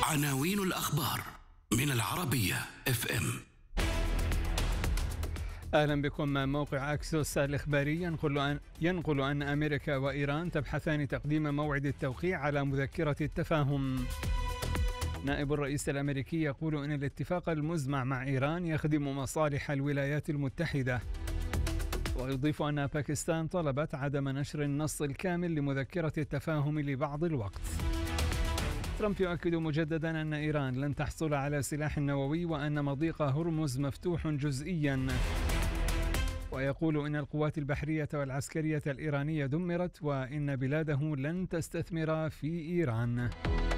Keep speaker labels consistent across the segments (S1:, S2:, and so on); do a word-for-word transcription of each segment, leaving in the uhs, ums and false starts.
S1: عناوين الأخبار من العربية اف ام.
S2: أهلا بكم. موقع أكسوس الإخباري ينقل أن, ينقل أن أمريكا وإيران تبحثان تقديم موعد التوقيع على مذكرة التفاهم. نائب الرئيس الأمريكي يقول أن الاتفاق المزمع مع إيران يخدم مصالح الولايات المتحدة. ويضيف أن باكستان طلبت عدم نشر النص الكامل لمذكرة التفاهم لبعض الوقت. ترامب يؤكد مجددا أن إيران لن تحصل على سلاح نووي وأن مضيق هرمز مفتوح جزئيا. ويقول إن القوات البحرية والعسكرية الإيرانية دمرت وإن بلاده لن تستثمر في إيران.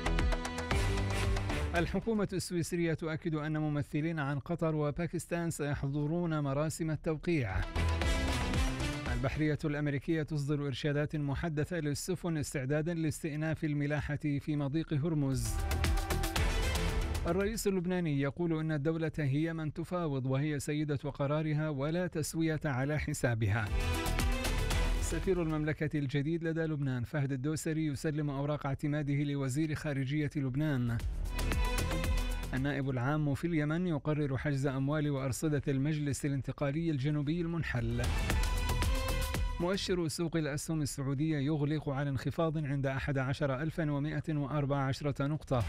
S2: الحكومة السويسرية تؤكد أن ممثلين عن قطر وباكستان سيحضرون مراسم التوقيع. البحرية الأمريكية تصدر إرشادات محدثة للسفن استعدادا لاستئناف الملاحة في مضيق هرمز. الرئيس اللبناني يقول أن الدولة هي من تفاوض وهي سيدة قرارها ولا تسوية على حسابها. سفير المملكة الجديد لدى لبنان فهد الدوسري يسلم أوراق اعتماده لوزير خارجية لبنان. النائب العام في اليمن يقرر حجز أموال وأرصدة المجلس الانتقالي الجنوبي المنحل. مؤشر سوق الأسهم السعودية يغلق على انخفاض عند أحد عشر ألفا ومائة وأربعة عشر نقطة.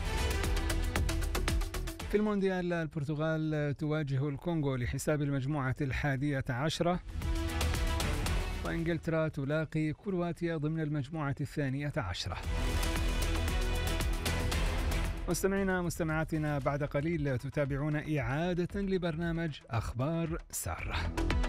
S2: في المونديال البرتغال تواجه الكونغو لحساب المجموعة الحادية عشرة، وإنجلترا تلاقي كرواتيا ضمن المجموعة الثانية عشرة. مستمعينا مستمعاتنا، بعد قليل تتابعون إعادة لبرنامج أخبار سارة.